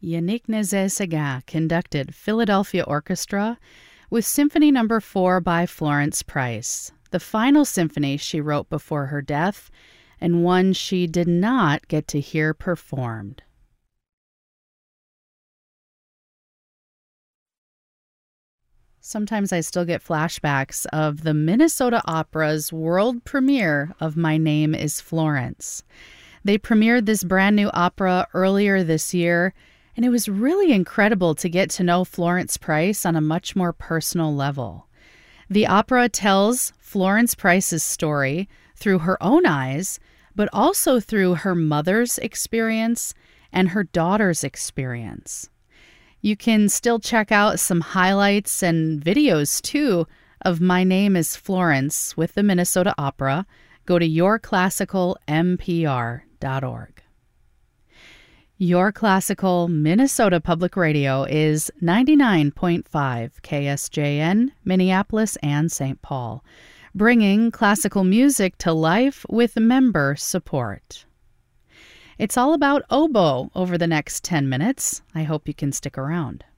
Yannick Nézet-Séguin conducted Philadelphia Orchestra with Symphony No. 4 by Florence Price, the final symphony she wrote before her death, and one she did not get to hear performed. Sometimes I still get flashbacks of the Minnesota Opera's world premiere of My Name is Florence. They premiered this brand new opera earlier this year, and it was really incredible to get to know Florence Price on a much more personal level. The opera tells Florence Price's story through her own eyes, but also through her mother's experience and her daughter's experience. You can still check out some highlights and videos, too, of My Name is Florence with the Minnesota Opera. Go to yourclassicalmpr.org. Your Classical Minnesota Public Radio is 99.5 KSJN, Minneapolis and St. Paul, bringing classical music to life with member support. It's all about oboe over the next 10 minutes. I hope you can stick around.